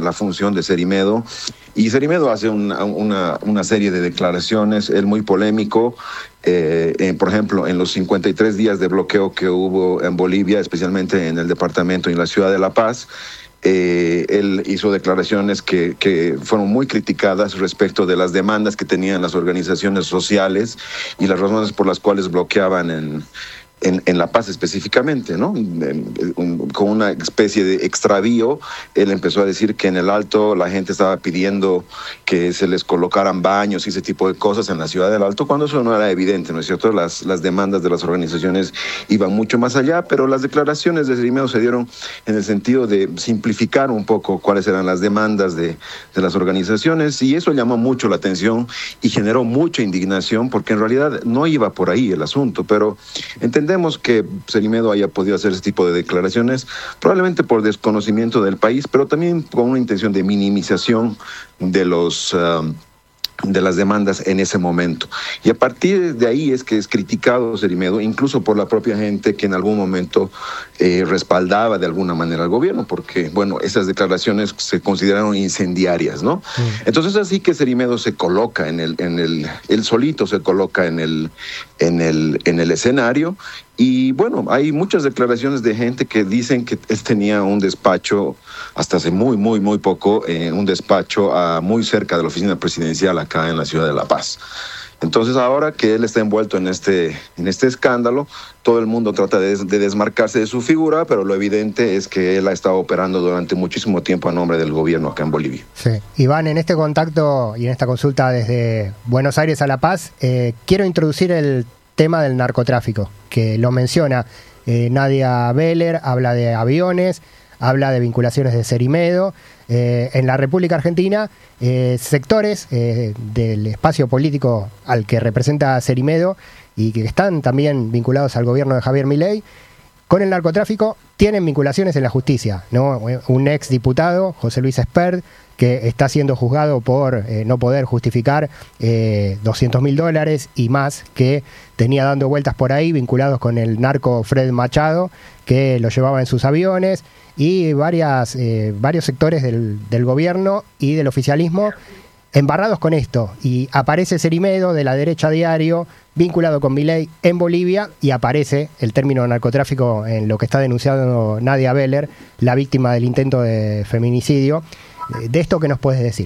la función de Cerimedo. Y Cerimedo hace una serie de declaraciones, él muy polémico, por ejemplo, en los 53 días de bloqueo que hubo en Bolivia, especialmente en el departamento y en la ciudad de La Paz, él hizo declaraciones que fueron muy criticadas respecto de las demandas que tenían las organizaciones sociales y las razones por las cuales bloqueaban en La Paz específicamente, ¿no? Con una especie de extravío, él empezó a decir que en el Alto la gente estaba pidiendo que se les colocaran baños y ese tipo de cosas en la ciudad del Alto, cuando eso no era evidente, ¿no es cierto? Las demandas de las organizaciones iban mucho más allá, pero las declaraciones de Cerimedo se dieron en el sentido de simplificar un poco cuáles eran las demandas de las organizaciones, y eso llamó mucho la atención y generó mucha indignación, porque en realidad no iba por ahí el asunto, pero entendemos que Cerimedo haya podido hacer ese tipo de declaraciones, probablemente por desconocimiento del país, pero también con una intención de minimización de las demandas en ese momento. Y a partir de ahí es que es criticado Cerimedo, incluso por la propia gente que en algún momento respaldaba de alguna manera al gobierno, porque, bueno, esas declaraciones se consideraron incendiarias, ¿no? Entonces así que Cerimedo se coloca él solito se coloca en el escenario. Y bueno, hay muchas declaraciones de gente que dicen que él tenía un despacho, hasta hace muy poco, un despacho muy cerca de la oficina presidencial acá en la ciudad de La Paz. Entonces ahora que él está envuelto en este escándalo, todo el mundo trata de desmarcarse de su figura, pero lo evidente es que él ha estado operando durante muchísimo tiempo a nombre del gobierno acá en Bolivia. Sí. Iván, en este contacto y en esta consulta desde Buenos Aires a La Paz, quiero introducir el tema del narcotráfico, que lo menciona Nadia Beller, habla de aviones, habla de vinculaciones de Cerimedo. En la República Argentina, sectores del espacio político al que representa Cerimedo y que están también vinculados al gobierno de Javier Milei, con el narcotráfico tienen vinculaciones en la justicia, ¿no? Un ex diputado, José Luis Espert, que está siendo juzgado por no poder justificar $200.000 y más que tenía dando vueltas por ahí, vinculados con el narco Fred Machado, que lo llevaba en sus aviones, y varios sectores del gobierno y del oficialismo embarrados con esto. Y aparece Cerimedo de la derecha diario, vinculado con Milei en Bolivia, y aparece el término narcotráfico en lo que está denunciando Nadia Beller, la víctima del intento de feminicidio. ¿De esto qué nos puedes decir?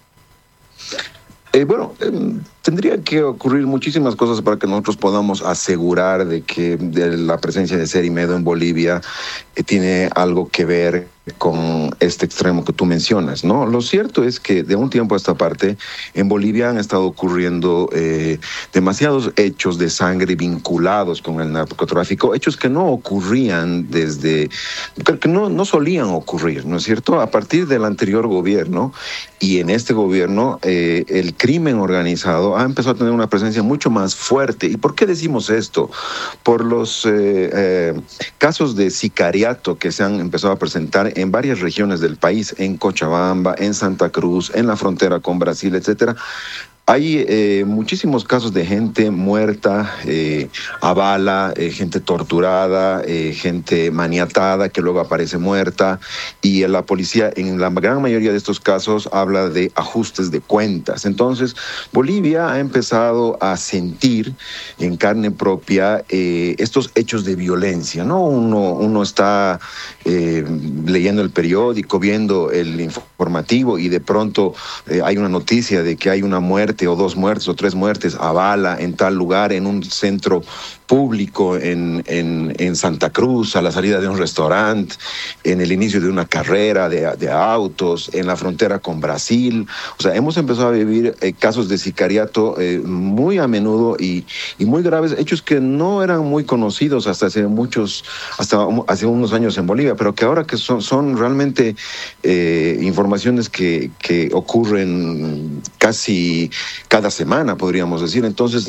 Tendría que ocurrir muchísimas cosas para que nosotros podamos asegurar de que la presencia de Cerimedo en Bolivia tiene algo que ver con este extremo que tú mencionas, ¿no? Lo cierto es que de un tiempo a esta parte en Bolivia han estado ocurriendo demasiados hechos de sangre vinculados con el narcotráfico, hechos que no ocurrían que no solían ocurrir, ¿no es cierto? A partir del anterior gobierno y en este gobierno, el crimen organizado ha empezado a tener una presencia mucho más fuerte. ¿Y por qué decimos esto? Por los casos de sicariato que se han empezado a presentar en varias regiones del país, en Cochabamba, en Santa Cruz, en la frontera con Brasil, etcétera. Hay muchísimos casos de gente muerta a bala, gente torturada, gente maniatada que luego aparece muerta, y la policía en la gran mayoría de estos casos habla de ajustes de cuentas. Entonces, Bolivia ha empezado a sentir en carne propia estos hechos de violencia, ¿no? Uno está leyendo el periódico, viendo el informativo, y de pronto hay una noticia de que hay una muerte o 2 muertes o 3 muertes a bala en tal lugar, en un centro público en Santa Cruz, a la salida de un restaurante, en el inicio de una carrera de autos, en la frontera con Brasil. O sea, hemos empezado a vivir casos de sicariato muy a menudo y muy graves, hechos que no eran muy conocidos hasta hace unos años en Bolivia, pero que ahora que son realmente informaciones que ocurren casi cada semana, podríamos decir. Entonces,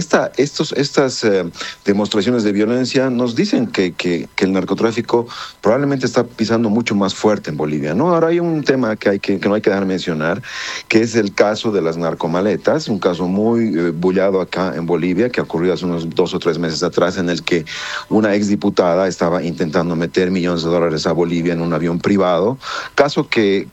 estas demostraciones de violencia nos dicen que el narcotráfico probablemente está pisando mucho más fuerte en Bolivia, ¿no? Ahora hay un tema que no hay que dejar de mencionar, que es el caso de las narcomaletas, un caso muy bullado acá en Bolivia, que ocurrió hace unos 2 o 3 meses atrás, en el que una exdiputada estaba intentando meter millones de dólares a Bolivia en un avión privado, caso que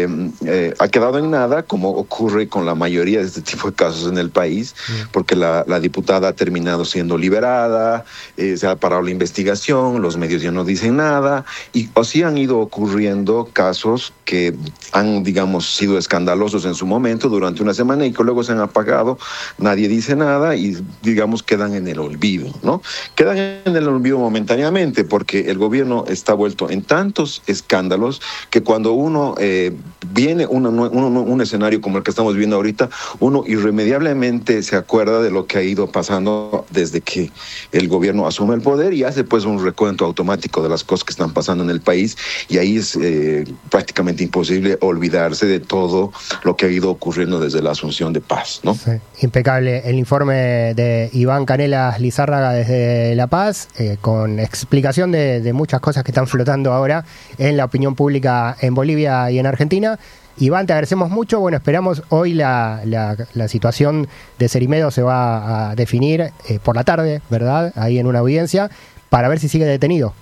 ha quedado en nada, como ocurre con la mayoría de este tipo de casos en el país, porque la diputada ha terminado siendo liberada, se ha parado la investigación, los medios ya no dicen nada, y así han ido ocurriendo casos que han, digamos, sido escandalosos en su momento durante una semana y que luego se han apagado, nadie dice nada y, digamos, quedan en el olvido, ¿no? Quedan en el olvido momentáneamente porque el gobierno está vuelto en tantos escándalos que cuando uno viene un escenario como el que estamos viendo ahorita, uno irremediablemente se acuerda de lo que ha ido pasando desde que el gobierno asume el poder y hace pues un recuento automático de las cosas que están pasando en el país, y ahí es prácticamente imposible olvidarse de todo lo que ha ido ocurriendo desde la asunción de paz, ¿no? Sí, impecable el informe de Iván Canelas Lizárraga desde La Paz, con explicación de muchas cosas que están flotando ahora en la opinión pública en Bolivia y en Argentina. Iván, te agradecemos mucho. Bueno, esperamos hoy la situación de Cerimedo se va a definir por la tarde, ¿verdad? Ahí en una audiencia, para ver si sigue detenido.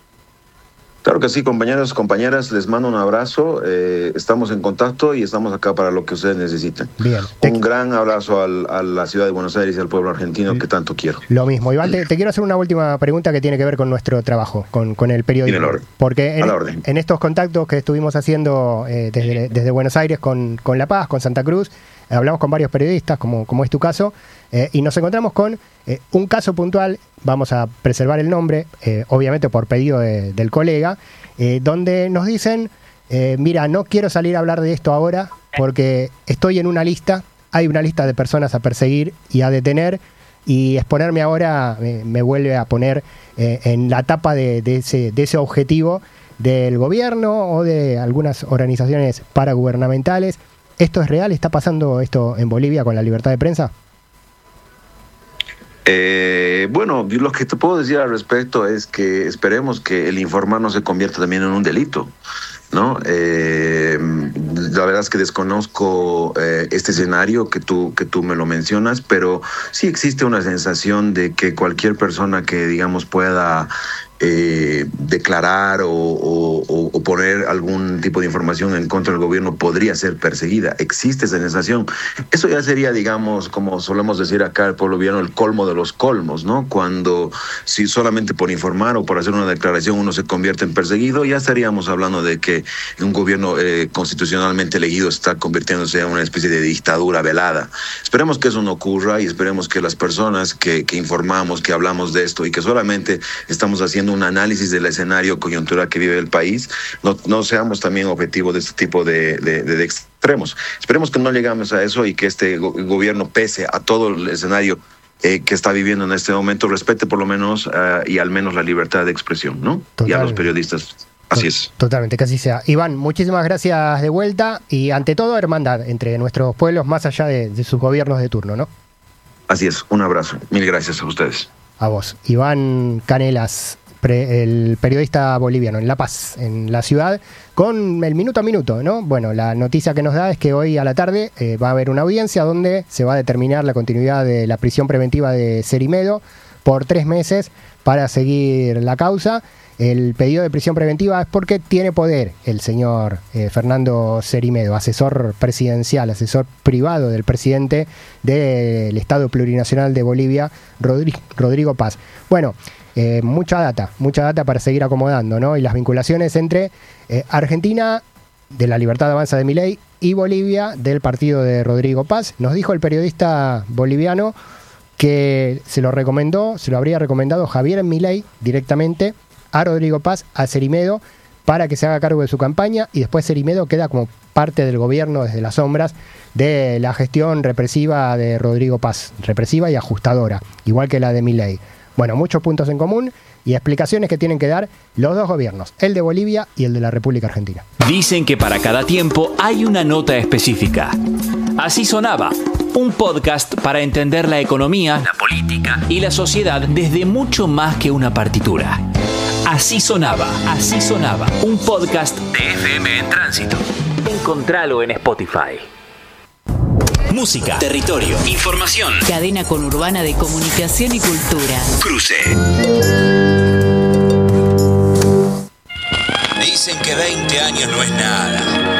Claro que sí, compañeros, compañeras, les mando un abrazo, estamos en contacto y estamos acá para lo que ustedes necesiten. Bien. Un gran abrazo a la ciudad de Buenos Aires y al pueblo argentino que tanto quiero. Lo mismo. Iván, te quiero hacer una última pregunta que tiene que ver con nuestro trabajo, con el periodismo. Porque en estos contactos que estuvimos haciendo desde Buenos Aires con La Paz, con Santa Cruz, hablamos con varios periodistas, como es tu caso, y nos encontramos con un caso puntual. Vamos a preservar el nombre, obviamente por pedido del colega, donde nos dicen, mira, no quiero salir a hablar de esto ahora porque estoy en una lista, hay una lista de personas a perseguir y a detener, y exponerme ahora me vuelve a poner en la tapa de ese objetivo del gobierno o de algunas organizaciones paragubernamentales. ¿Esto es real? ¿Está pasando esto en Bolivia con la libertad de prensa? Bueno, lo que te puedo decir al respecto es que esperemos que el informar no se convierta también en un delito, ¿no? La verdad es que desconozco este escenario que tú me lo mencionas, pero sí existe una sensación de que cualquier persona que, digamos, pueda declarar o poner algún tipo de información en contra del gobierno podría ser perseguida. Existe esa sensación. Eso ya sería, digamos, como solemos decir acá el pueblo boliviano, el colmo de los colmos, ¿no? Cuando si solamente por informar o por hacer una declaración uno se convierte en perseguido, ya estaríamos hablando de que un gobierno constitucionalmente elegido está convirtiéndose en una especie de dictadura velada. Esperemos que eso no ocurra y esperemos que las personas que informamos, que hablamos de esto y que solamente estamos haciendo un análisis del escenario coyuntural que vive el país, no seamos también objetivos de este tipo de extremos. Esperemos que no llegamos a eso y que este gobierno, pese a todo el escenario que está viviendo en este momento, respete por lo menos y al menos la libertad de expresión, ¿no? Totalmente. Y a los periodistas. Así es. Totalmente, que así sea. Iván, muchísimas gracias de vuelta y ante todo hermandad entre nuestros pueblos más allá de sus gobiernos de turno, ¿no? Así es, un abrazo. Mil gracias a ustedes. A vos. Iván Canelas, el periodista boliviano en La Paz, en la ciudad, con el minuto a minuto, ¿no? Bueno, la noticia que nos da es que hoy a la tarde va a haber una audiencia donde se va a determinar la continuidad de la prisión preventiva de Cerimedo por 3 meses para seguir la causa. El pedido de prisión preventiva es porque tiene poder el señor Fernando Cerimedo, asesor presidencial, asesor privado del presidente del Estado Plurinacional de Bolivia, Rodrigo Paz. Bueno, mucha data para seguir acomodando, ¿no? Y las vinculaciones entre Argentina, de la Libertad de Avanza de Milei, y Bolivia, del partido de Rodrigo Paz. Nos dijo el periodista boliviano que se lo habría recomendado Javier Milei directamente a Rodrigo Paz, a Cerimedo, para que se haga cargo de su campaña, y después Cerimedo queda como parte del gobierno desde las sombras de la gestión represiva de Rodrigo Paz, represiva y ajustadora, igual que la de Milei. Bueno, muchos puntos en común y explicaciones que tienen que dar los dos gobiernos, el de Bolivia y el de la República Argentina. Dicen que para cada tiempo hay una nota específica. Así sonaba Un podcast para entender la economía, la política y la sociedad desde mucho más que una partitura. Así sonaba, un podcast de FM en Tránsito. Encontralo en Spotify. Música, territorio, información. Cadena conurbana de comunicación y cultura. Cruce. Dicen que 20 años no es nada.